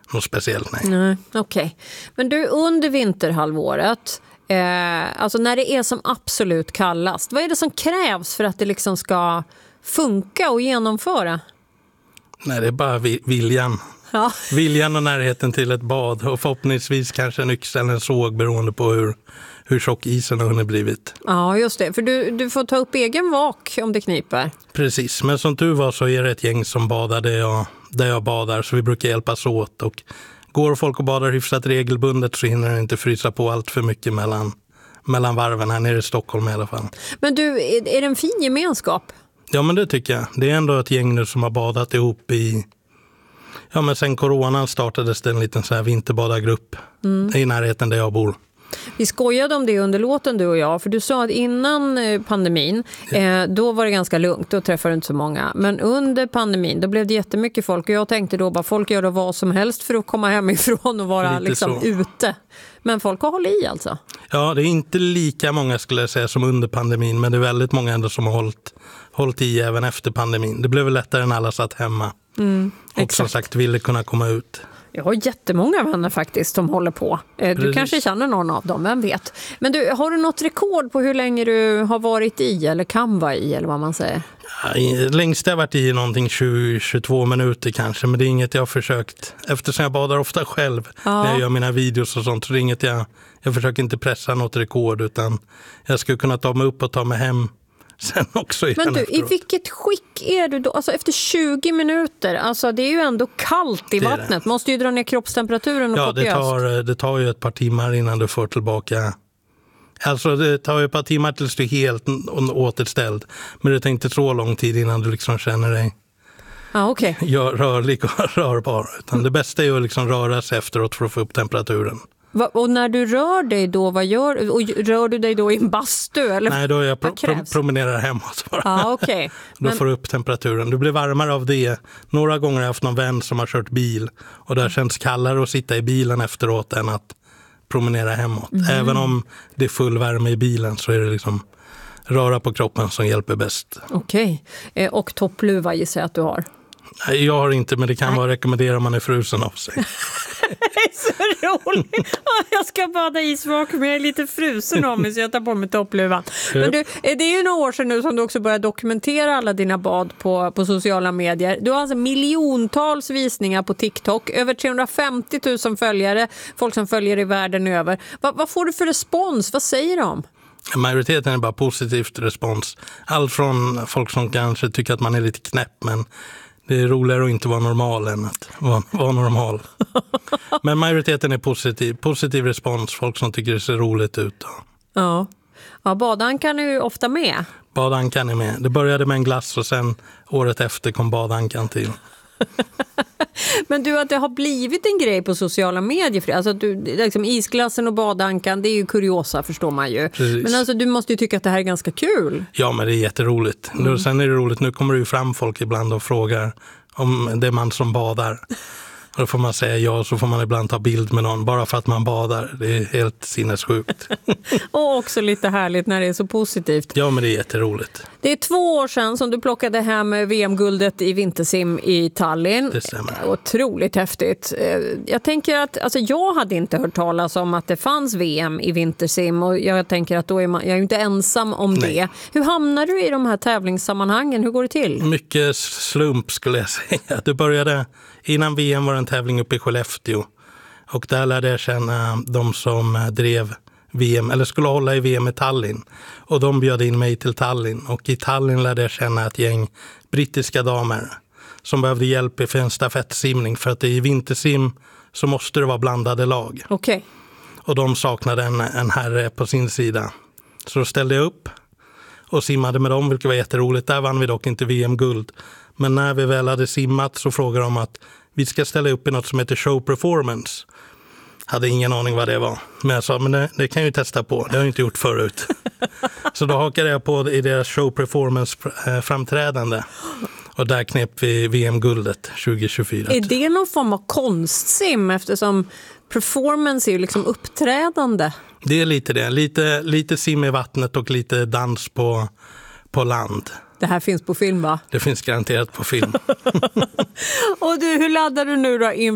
något speciellt, nej. Nej, okej. Men du, under vinterhalvåret, alltså när det är som absolut kallast, vad är det som krävs för att det liksom ska funka och genomföra? Nej, det är bara viljan. Ja. Viljan och närheten till ett bad och förhoppningsvis kanske en yxa eller en såg beroende på hur tjock isen har hunnit blivit. Ja, just det. För du får ta upp egen vak om det kniper. Precis, men som tur var så är det ett gäng som badar där jag badar, så vi brukar hjälpas åt. Och går folk och badar hyfsat regelbundet så hinner det inte frysa på allt för mycket mellan varven här nere i Stockholm i alla fall. Men du, är det en fin gemenskap? Ja, men det tycker jag. Det är ändå ett gäng nu som har badat ihop men sen coronan startades det en liten så här vinterbadargrupp i närheten där jag bor. Vi skojade om det under låten, du och jag, för du sa att innan pandemin, då var det ganska lugnt, då träffade du inte så många. Men under pandemin, då blev det jättemycket folk, och jag tänkte då bara folk gör vad som helst för att komma hemifrån och vara liksom ute. Men folk har hållit i alltså? Ja, det är inte lika många skulle jag säga som under pandemin, men det är väldigt många ändå som har hållit i även efter pandemin. Det blev väl lättare när alla satt hemma och som sagt ville kunna komma ut. Jag har jättemånga vänner faktiskt som håller på. Du kanske känner någon av dem, vem vet. Men du, har du något rekord på hur länge du har varit i eller kan vara i, eller vad man säger? Ja, längst har jag varit i någonting 20-22 minuter kanske, men det är inget jag har försökt. Eftersom jag badar ofta själv när jag gör mina videos och sånt, så det är inget jag försöker inte pressa något rekord, utan jag skulle kunna ta mig upp och ta mig hem sen också. Men du, efteråt. I vilket skick är du då? Alltså efter 20 minuter, alltså det är ju ändå kallt i vattnet. Det. Måste ju dra ner kroppstemperaturen och det tar ju ett par timmar innan du får tillbaka. Alltså det tar ju ett par timmar tills du är helt återställd. Men det tar inte så lång tid innan du liksom känner dig rörlig och rörbar. Utan det bästa är ju att liksom röra sig efteråt för att få upp temperaturen. Och när du rör dig då, vad gör du? Och rör du dig då i en bastu? Eller? Nej, då jag promenerar hemåt bara. Okay. Då får du upp temperaturen. Du blir varmare av det. Några gånger har jag haft någon vän som har kört bil. Och det känns kallare att sitta i bilen efteråt än att promenera hemåt. Även om det är full värme i bilen så är det liksom röra på kroppen som hjälper bäst. Okej. Och toppluva gissar jag att du har? Nej, jag har inte, men det kan vara rekommendera om man är frusen av sig. Det är så roligt. Jag ska bada isvak, men jag är lite frusen av mig så jag tar på mig toppluvan. Men du, det är ju några år sedan nu som du också börjar dokumentera alla dina bad på sociala medier. Du har alltså miljontals visningar på TikTok, över 350 000 följare, folk som följer i världen över. Vad får du för respons? Vad säger de? Majoriteten är bara positivt respons. Allt från folk som kanske tycker att man är lite knäpp, men det är roligare att inte vara normal än att vara normal. Men majoriteten är positiv respons. Folk som tycker det ser roligt ut. Ja, badankan är ju ofta med. Badankan är med. Det började med en glass och sen året efter kom badankan till. Men du, att det har blivit en grej på sociala medier, alltså att du, liksom isglassen och badankan, det är ju kuriosa förstår man ju. Precis. Men alltså du måste ju tycka att det här är ganska kul. Ja, men det är jätteroligt. Sen är det roligt, nu kommer det ju fram folk ibland och frågar om det är man som badar. Och då får man säga ja, så får man ibland ta bild med någon bara för att man badar. Det är helt sinnessjukt. Och också lite härligt när det är så positivt. Ja, men det är jätteroligt. Det är 2 år sedan som du plockade hem VM-guldet i vintersim i Tallinn. Det stämmer. Otroligt häftigt. Jag tänker att, alltså jag hade inte hört talas om att det fanns VM i vintersim, och jag tänker att då är jag är ju inte ensam om det. Hur hamnar du i de här tävlingssammanhangen? Hur går det till? Mycket slump skulle jag säga. Det började innan VM var en tävling uppe i Skellefteå, och där lärde jag känna de som drev VM, eller skulle hålla i VM i Tallinn, och de bjöd in mig till Tallinn, och i Tallinn lärde jag känna ett gäng brittiska damer som behövde hjälp för en stafettsimning, för att i vintersim så måste det vara blandade lag. Okej. Och de saknade en herre på sin sida, så då ställde jag upp och simmade med dem, vilket var jätteroligt. Där vann vi dock inte VM-guld. Men när vi väl hade simmat så frågade de att vi ska ställa upp i något som heter show performance. Hade ingen aning vad det var. Men jag sa, men det kan jag ju testa på. Det har jag inte gjort förut. Så då hakade jag på i deras show performance framträdande. Och där knep vi VM-guldet 2024. Är det någon form av konstsim, eftersom performance är ju liksom uppträdande? Det är lite det. Lite sim i vattnet och lite dans på land. Det här finns på film, va? Det finns garanterat på film. Och du, hur laddar du nu då